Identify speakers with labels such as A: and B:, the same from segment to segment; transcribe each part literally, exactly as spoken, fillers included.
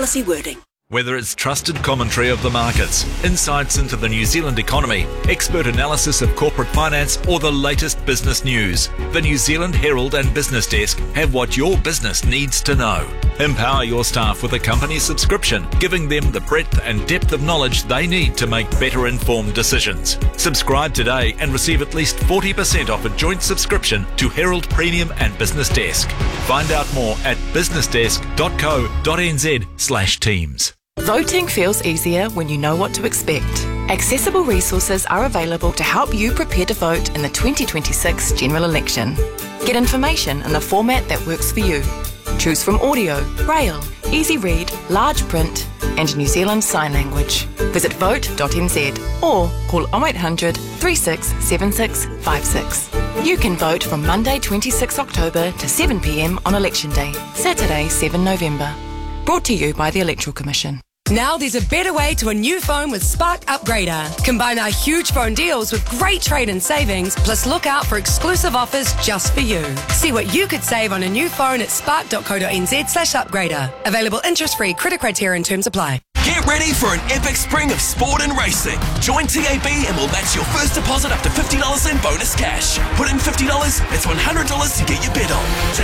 A: policy wording.
B: Whether it's trusted commentary of the markets, insights into the New Zealand economy, expert analysis of corporate finance, or the latest business news, the New Zealand Herald and Business Desk have what your business needs to know. Empower your staff with a company subscription, giving them the breadth and depth of knowledge they need to make better informed decisions. Subscribe today and receive at least forty percent off a joint subscription to Herald Premium and Business Desk. Find out more at businessdesk.co.nz slash teams.
C: Voting feels easier when you know what to expect. Accessible resources are available to help you prepare to vote in the twenty twenty-six general election. Get information in the format that works for you. Choose from audio, braille, easy read, large print and New Zealand Sign Language. Visit vote dot n z or call oh eight hundred, three six seven six five six. You can vote from Monday twenty-sixth October to seven p m on Election Day, Saturday seventh November. Brought to you by the Electoral Commission.
D: Now there's a better way to a new phone with Spark Upgrader. Combine our huge phone deals with great trade-in savings, plus look out for exclusive offers just for you. See what you could save on a new phone at spark dot co dot n z slash upgrader. Available interest-free, credit criteria and terms apply.
E: Get ready for an epic spring of sport and racing. Join T A B and we'll match your first deposit up to fifty dollars in bonus cash. Put in fifty dollars, it's one hundred dollars to get your bid on. T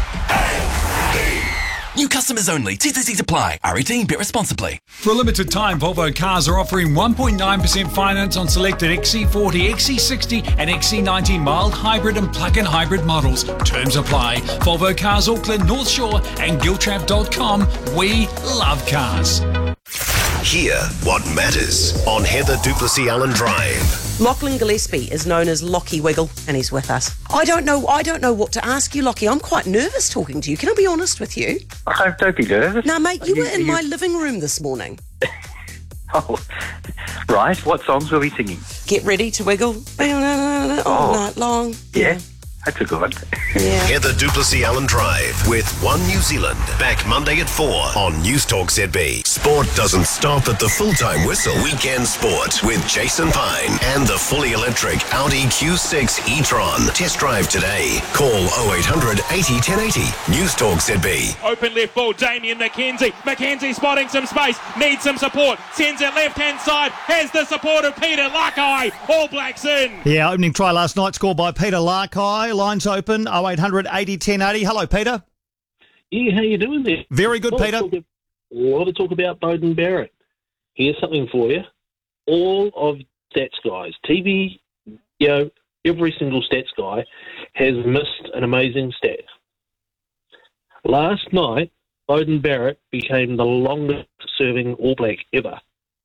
E: A B. New customers only. T T Cs apply. R eighteen. Bet responsibly.
F: For a limited time, Volvo Cars are offering one point nine percent finance on selected X C forty, X C sixty and X C ninety mild hybrid and plug-in hybrid models. Terms apply. Volvo Cars Auckland, North Shore and giltrap dot com. We love cars.
G: Hear what matters on Heather Duplessis Allen Drive.
A: Lachlan Gillespie is known as Lockie Wiggle, and he's with us. I don't know. I don't know what to ask you, Lockie. I'm quite nervous talking to you. Can I be honest with you?
H: Oh, don't be nervous.
A: Now, mate, you,
H: you
A: were in
H: you...
A: my living room this morning.
H: Oh, right. What songs were we singing?
A: Get ready to wiggle all
H: oh,
A: night long.
H: Yeah. yeah. That's a good one.
A: Yeah.
G: Heather Duplessis Allen Drive with One New Zealand. Back Monday at four on News Talk Z B. Sport doesn't stop at the full-time whistle. Weekend Sport with Jason Pine and the fully electric Audi Q six e-tron. Test drive today. Call oh eight hundred, eighty, ten eighty. News Talk Z B.
I: Open left ball, Damien McKenzie. McKenzie spotting some space. Needs some support. Sends it left-hand side. Has the support of Peter Larkai. All Blacks in.
J: Yeah, opening try last night scored by Peter Larkai. Lines open, oh eight hundred, eighty, ten eighty. Hello, Peter.
K: Yeah, how you doing there?
J: Very good,
K: a
J: Peter.
K: A lot of talk about Beauden Barrett. Here's something for you. All of stats guys, T V, you know, every single stats guy has missed an amazing stat. Last night, Beauden Barrett became the longest-serving All Black ever.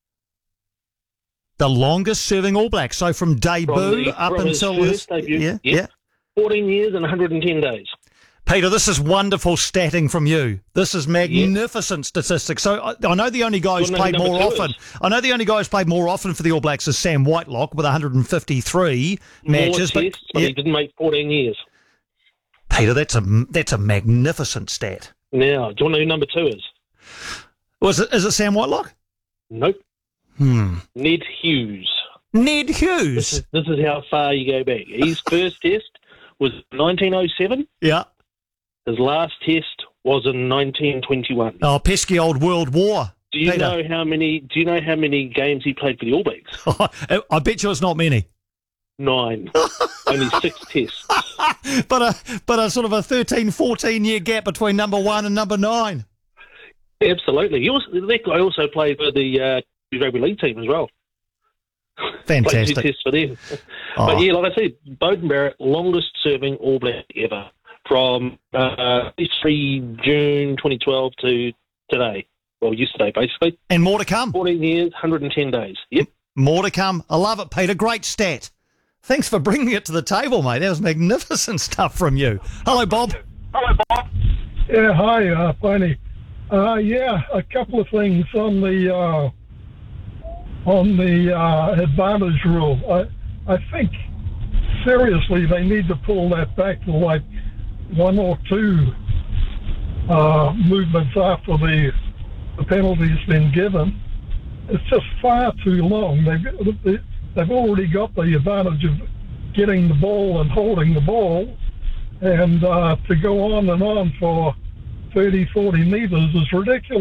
J: The longest-serving All Black, so from debut
K: from the,
J: up
K: from
J: until
K: his
J: this,
K: debut,
J: yeah,
K: yeah,
J: yeah.
K: fourteen years and one hundred ten days.
J: Peter, this is wonderful statting from you. This is magnificent yeah. statistics. So I, I know the only guy who's played more often. Is. I know the only guy who's played more often for the All Blacks is Sam Whitelock with one hundred fifty-three
K: more
J: matches,
K: tests,
J: but,
K: but
J: yeah.
K: he didn't make fourteen years.
J: Peter, that's a that's a magnificent stat.
K: Now, do you want to know who number two is?
J: Was it? Is it Sam Whitelock?
K: Nope.
J: Hmm.
K: Ned Hughes.
J: Ned Hughes.
K: This is, this is how far you go back. His first test was nineteen oh seven.
J: Yeah.
K: His last test was in nineteen twenty-one.
J: Oh, pesky old World War.
K: Do you
J: Peter.
K: know how many? Do you know how many games he played for the All Blacks?
J: I bet you it's not many.
K: Nine. Only six tests.
J: But a but a sort of a thirteen, fourteen year gap between number one and number nine.
K: Absolutely. He also, that guy also played for the uh, rugby league team as well.
J: Fantastic.
K: Played two tests for them.
J: Oh.
K: But yeah, like I said, Beauden Barrett, longest serving All Black ever, from uh, June twenty twelve to today. Well, yesterday, basically.
J: And more to come.
K: fourteen years, one hundred ten days. Yep.
J: More to come. I love it, Peter. Great stat. Thanks for bringing it to the table, mate. That was magnificent stuff from you. Hello, Bob.
L: Hello, Bob. Yeah, hi, uh, Bonnie. Uh, yeah, a couple of things on the uh, on the uh, advantage rule. I, I think, seriously, they need to pull that back to like one or two uh, movements after the, the penalty's been given. It's just far too long. They've, they've already got the advantage of getting the ball and holding the ball, and uh, to go on and on for thirty, forty metres is ridiculous.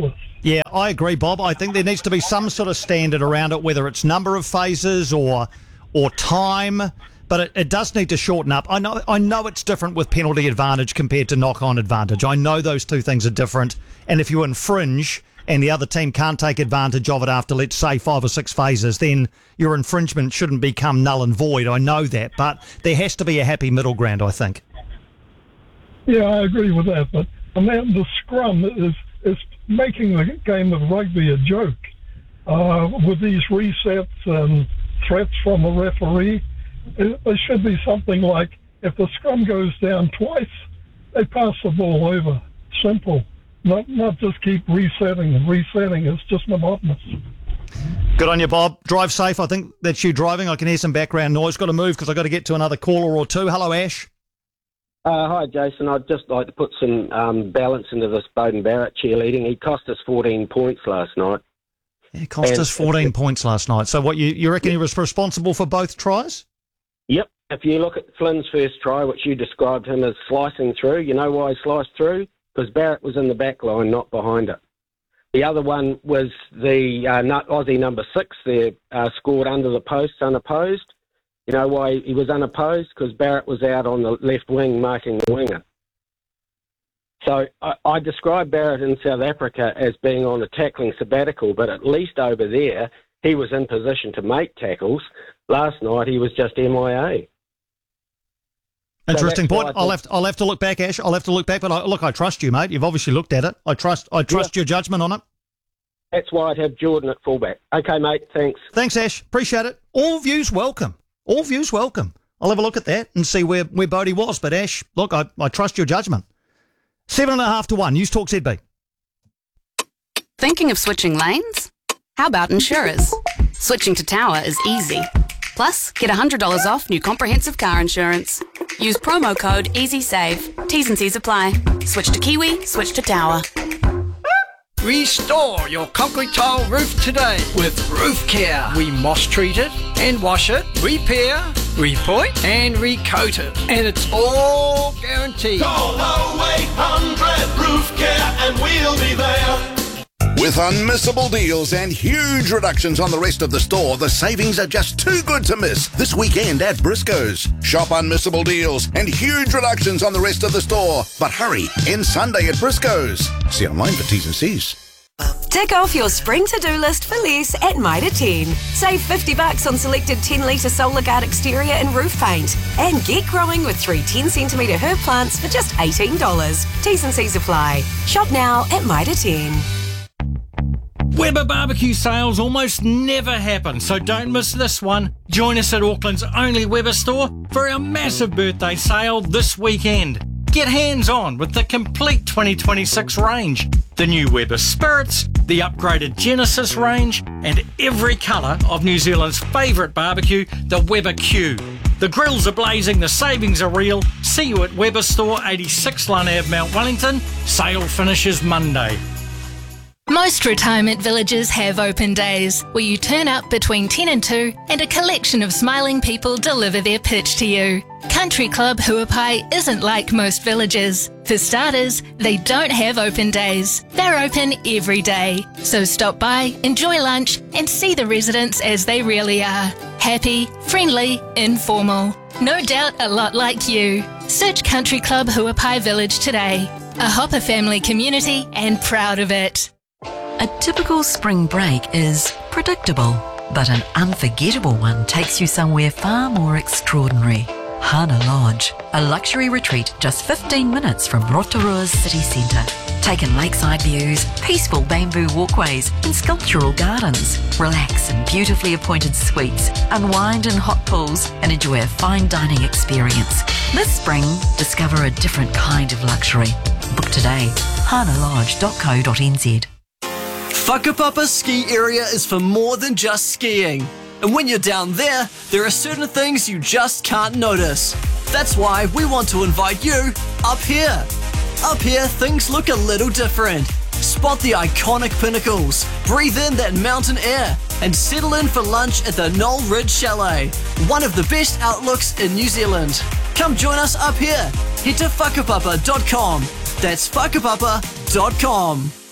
J: Yeah, I agree, Bob. I think there needs to be some sort of standard around it, whether it's number of phases or or time, but it, it does need to shorten up. I know I know it's different with penalty advantage compared to knock-on advantage. I know those two things are different, and if you infringe and the other team can't take advantage of it after, let's say, five or six phases, then your infringement shouldn't become null and void. I know that, but there has to be a happy middle ground, I think.
L: Yeah, I agree with that, but I mean, the scrum is is making the game of rugby a joke uh, with these resets and threats from the referee. It, it should be something like, if the scrum goes down twice, they pass the ball over. Simple. Not not just keep resetting and resetting. It's just monotonous.
J: Good on you, Bob. Drive safe. I think that's you driving. I can hear some background noise. Got to move because I've got to get to another caller or two. Hello, Ash.
M: Uh, hi, Jason. I'd just like to put some um, balance into this Beauden Barrett cheerleading. He cost us fourteen points last night.
J: It cost and us fourteen points last night. So what, you, you reckon he was responsible for both tries?
M: Yep. If you look at Flynn's first try, which you described him as slicing through, you know why he sliced through? Because Barrett was in the back line, not behind it. The other one was the uh, Aussie number six there, uh, scored under the posts unopposed. You know why he was unopposed? Because Barrett was out on the left wing marking the winger. So I, I describe Barrett in South Africa as being on a tackling sabbatical, but at least over there he was in position to make tackles. Last night he was just M I A.
J: Interesting
M: so
J: point. I'll have, to, I'll have to look back, Ash. I'll have to look back. But I, look, I trust you, mate. You've obviously looked at it. I trust I trust yeah. your judgment on it.
M: That's why I'd have Jordan at fullback. Okay, mate. Thanks.
J: Thanks, Ash. Appreciate it. All views welcome. All views welcome. I'll have a look at that and see where, where Bodie was. But, Ash, look, I, I trust your judgment. Seven and a half to one. News Talk Z B.
N: Thinking of switching lanes? How about insurers? Switching to Tower is easy. Plus, get one hundred dollars off new comprehensive car insurance. Use promo code EasySave. T's and C's apply. Switch to Kiwi, switch to Tower.
O: Restore your concrete tile roof today with Roof Care. We moss treat it and wash it, repair, repoint and recoat it. And it's all guaranteed.
P: Call oh eight hundred Roof Care and we'll be there.
Q: With unmissable deals and huge reductions on the rest of the store, the savings are just too good to miss this weekend at Briscoe's. Shop unmissable deals and huge reductions on the rest of the store. But hurry, end Sunday at Briscoe's. See online for T's and C's.
R: Tick off your spring to-do list for less at Mitre ten. Save fifty bucks on selected ten litre Solar Guard exterior and roof paint. And get growing with three ten centimetre herb plants for just eighteen dollars. T's and C's apply. Shop now at Mitre ten.
O: Weber barbecue sales almost never happen, so don't miss this one. Join us at Auckland's only Weber store for our massive birthday sale this weekend. Get hands-on with the complete twenty twenty-six range. The new Weber Spirits, the upgraded Genesis range, and every colour of New Zealand's favourite barbecue, the Weber Q. The grills are blazing, the savings are real. See you at Weber Store, eighty-six Lund Avenue, Mount Wellington. Sale finishes Monday.
S: Most retirement villages have open days, where you turn up between ten and two and a collection of smiling people deliver their pitch to you. Country Club Huapai isn't like most villages. For starters, they don't have open days. They're open every day. So stop by, enjoy lunch, and see the residents as they really are. Happy, friendly, informal. No doubt a lot like you. Search Country Club Huapai Village today. A Hopper family community and proud of it.
T: A typical spring break is predictable, but an unforgettable one takes you somewhere far more extraordinary. Hana Lodge, a luxury retreat just fifteen minutes from Rotorua's city centre. Take in lakeside views, peaceful bamboo walkways and sculptural gardens. Relax in beautifully appointed suites, unwind in hot pools and enjoy a fine dining experience. This spring, discover a different kind of luxury. Book today, hana lodge dot co dot n z.
U: Whakapapa Ski Area is for more than just skiing. And when you're down there, there are certain things you just can't notice. That's why we want to invite you up here. Up here, things look a little different. Spot the iconic pinnacles, breathe in that mountain air, and settle in for lunch at the Knoll Ridge Chalet, one of the best outlooks in New Zealand. Come join us up here. Head to whakapapa dot com. That's whakapapa dot com.